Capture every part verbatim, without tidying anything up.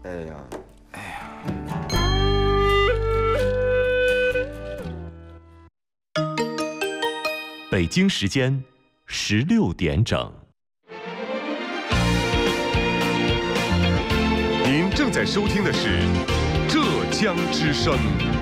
哎呀，哎呀。 北京时间十六点整。 您正在收听的是浙江之声。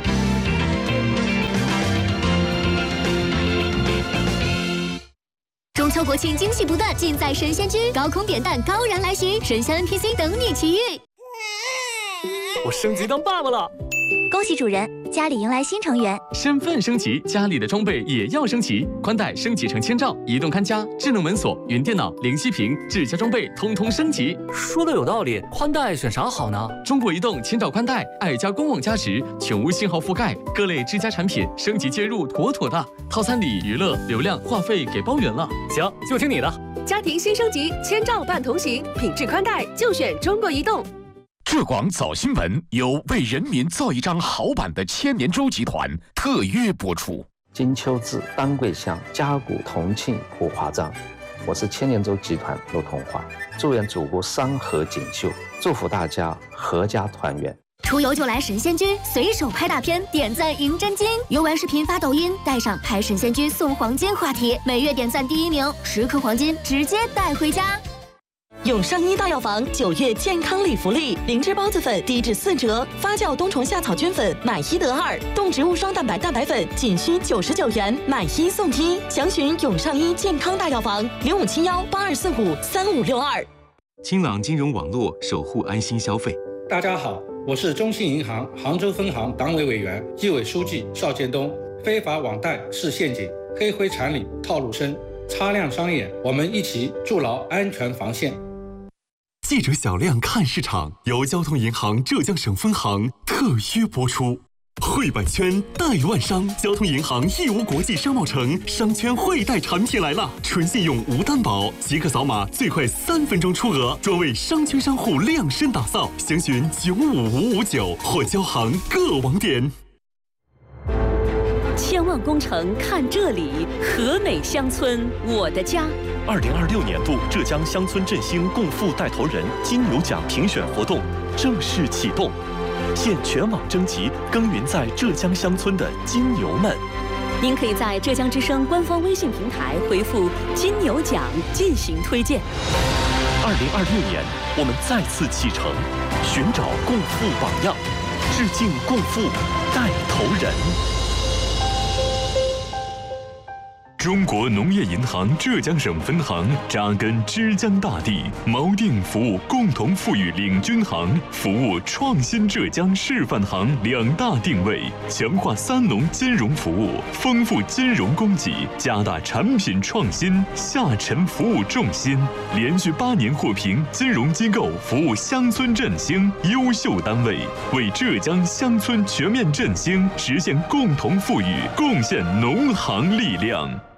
中秋国庆惊喜不断，尽在神仙居，高空扁担高燃来袭，神仙 N P C 等你奇遇。 我升级当爸爸了， 恭喜主人，家里迎来新成员。 身份升级，家里的装备也要升级，宽带升级成千兆，移动看家、智能门锁、云电脑、零息屏、智家装备通通升级。说的有道理，宽带选啥好呢？中国移动千兆宽带，爱家官网加持，全无信号覆盖，各类智家产品升级接入妥妥的，套餐里娱乐、流量、话费给包圆了。行，就听你的。 家庭新升级，千兆伴同行，品质宽带就选中国移动。 浙广早新闻由为人民造一张好版的千年舟集团特约播出。 金秋至，丹桂香，嘉谷同庆普华章。我是千年舟集团陆同华，祝愿祖国山河锦绣，祝福大家阖家团圆。 出游就来神仙居，随手拍大片，点赞赢真金。游玩视频发抖音，带上拍神仙居送黄金话题，每月点赞第一名，十颗黄金直接带回家。 永上医大药房九月健康礼福利，灵芝孢子粉低至四折，发酵冬虫夏草菌粉买一得二，动植物双蛋白蛋白粉仅需九十九元，买一送一。详询永上医健康大药房零五七幺八二四五三五六二。 清朗金融网络，守护安心消费。 大家好，我是中信银行杭州分行党委委员、纪委书记邵建东。非法网贷是陷阱，黑灰产里套路深，擦亮双眼，我们一起筑牢安全防线。 记者小亮看市场由交通银行浙江省分行特约播出。汇百圈贷万商，交通银行义乌国际商贸城商圈汇贷产品来了，纯信用无担保，即刻扫码最快三分钟出额，专为商圈商户量身打造，详询九五五五九或交行各网点。 千万工程看这里，和美乡村我的家。 二零二六年度浙江乡村振兴共富带头人金牛奖评选活动正式启动，现全网征集耕耘在浙江乡村的金牛们。 您可以在浙江之声官方微信平台回复“金牛奖”进行推荐。 二零二六年，我们再次启程，寻找共富榜样，致敬共富带头人。 中国农业银行浙江省分行扎根枝江大地，锚定服务共同富裕领军行、服务创新浙江示范行两大定位，强化三农金融服务，丰富金融供给，加大产品创新，下沉服务重心，连续八年获评金融机构服务乡村振兴优秀单位，为浙江乡村全面振兴实现共同富裕贡献农行力量。